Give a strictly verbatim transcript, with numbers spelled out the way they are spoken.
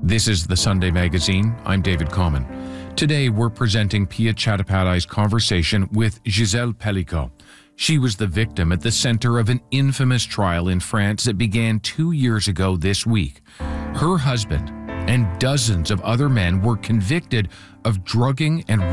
This is the Sunday Magazine. I'm David Common. Today, we're presenting Pia Chattopadhyay's conversation with Gisèle Pelicot. She was the victim at the center of an infamous trial in France that began two years ago this week. Her husband and dozens of other men were convicted of drugging and